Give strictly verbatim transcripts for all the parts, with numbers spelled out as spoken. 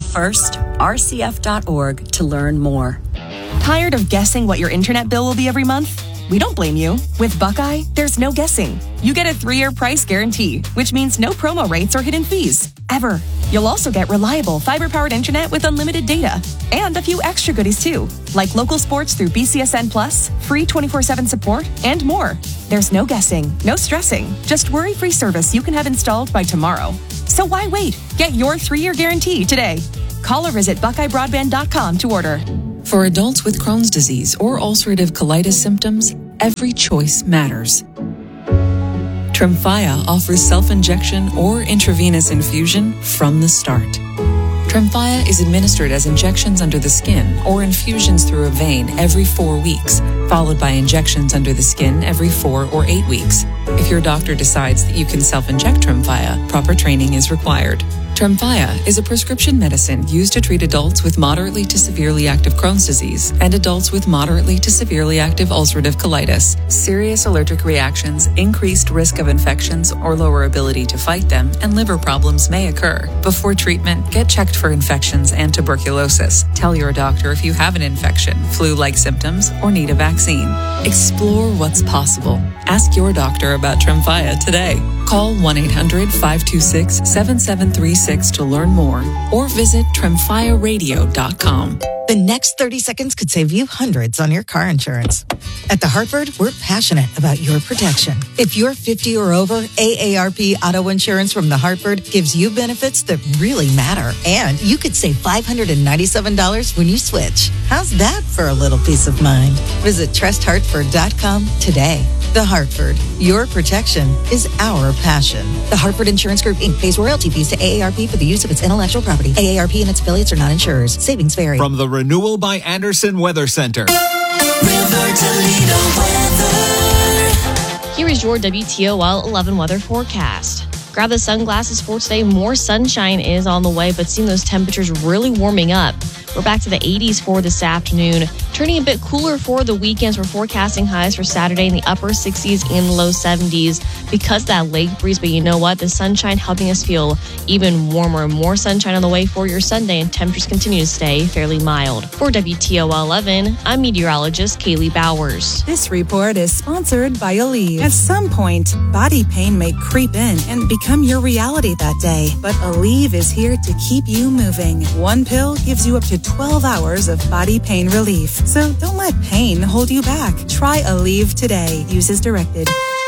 first r c f dot org to learn more. Tired of guessing what your internet bill will be every month? We don't blame you. With Buckeye, there's no guessing. You get a three-year price guarantee, which means no promo rates or hidden fees, ever. You'll also get reliable fiber-powered internet with unlimited data, and a few extra goodies too, like local sports through B C S N Plus, free twenty-four seven support, and more. There's no guessing, no stressing, just worry-free service you can have installed by tomorrow. So why wait? Get your three-year guarantee today. Call or visit buckeye broadband dot com to order. For adults with Crohn's disease or ulcerative colitis symptoms, every choice matters. Tremfya offers self-injection or intravenous infusion from the start. Tremfya is administered as injections under the skin or infusions through a vein every four weeks, followed by injections under the skin every four or eight weeks. If your doctor decides that you can self-inject Tremfya, proper training is required. Tremfya is a prescription medicine used to treat adults with moderately to severely active Crohn's disease and adults with moderately to severely active ulcerative colitis. Serious allergic reactions, increased risk of infections or lower ability to fight them, and liver problems may occur. Before treatment, get checked for infections and tuberculosis. Tell your doctor if you have an infection, flu-like symptoms, or need a vaccine. Explore what's possible. Ask your doctor about Tremfya today. Call one eight hundred five two six seven seven three six to learn more or visit tremfya radio dot com. The next thirty seconds could save you hundreds on your car insurance. At The Hartford, we're passionate about your protection. If you're fifty or over, A A R P Auto Insurance from The Hartford gives you benefits that really matter. And you could save five hundred ninety-seven dollars when you switch. How's that for a little peace of mind? Visit trust hartford dot com today. The Hartford, your protection is our passion. The Hartford Insurance Group, Incorporated pays royalty fees to A A R P for the use of its intellectual property. A A R P and its affiliates are not insurers. Savings vary. From the Renewal by Anderson Weather Center. River Toledo weather. Here is your W T O L eleven weather forecast. Grab the sunglasses for today. More sunshine is on the way, but seeing those temperatures really warming up. We're back to the eighties for this afternoon. Turning a bit cooler for the weekends. We're forecasting highs for Saturday in the upper sixties and low seventies because of that lake breeze. But you know what? The sunshine helping us feel even warmer. More sunshine on the way for your Sunday, and temperatures continue to stay fairly mild. For W T O L eleven, I'm meteorologist Kaylee Bowers. This report is sponsored by Aleve. At some point, body pain may creep in and become your reality that day. But Aleve is here to keep you moving. One pill gives you up to twelve hours of body pain relief. So don't let pain hold you back. Try Aleve today. Use as directed.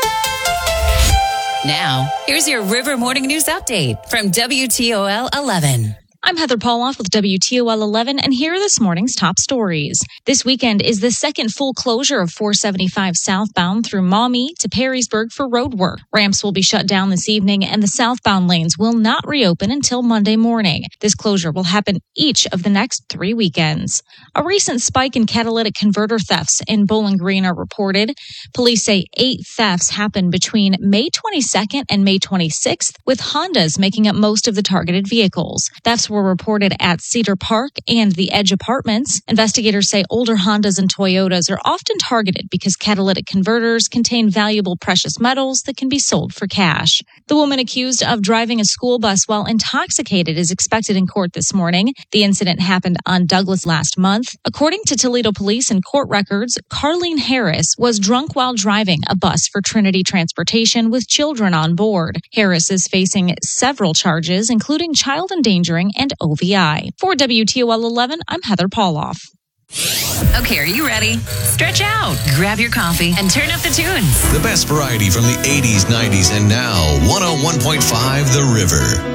Now, here's your River Morning News Update from W T O L eleven. I'm Heather Pauloff with W T O L eleven, and here are this morning's top stories. This weekend is the second full closure of four seventy-five southbound through Maumee to Perrysburg for road work. Ramps will be shut down this evening, and the southbound lanes will not reopen until Monday morning. This closure will happen each of the next three weekends. A recent spike in catalytic converter thefts in Bowling Green are reported. Police say eight thefts happened between May twenty-second and May twenty-sixth, with Hondas making up most of the targeted vehicles. Thefts were reported at Cedar Park and the Edge Apartments. Investigators say older Hondas and Toyotas are often targeted because catalytic converters contain valuable precious metals that can be sold for cash. The woman accused of driving a school bus while intoxicated is expected in court this morning. The incident happened on Douglas last month. According to Toledo Police and court records, Carlene Harris was drunk while driving a bus for Trinity Transportation with children on board. Harris is facing several charges, including child endangering and O V I. For W T O L eleven, I'm Heather Pauloff. Okay, are you ready? Stretch out, grab your coffee, and turn up the tunes. The best variety from the eighties, nineties, and now one oh one point five The River.